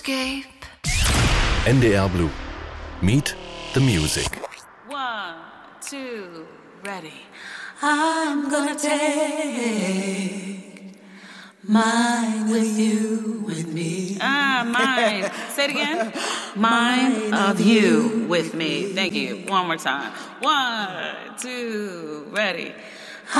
NDR Blue. Meet the Music. 1, 2, ready. I'm gonna take mine with you, with me. Mine. Say it again. Mine of you with me. Thank you. One more time. 1, 2, ready.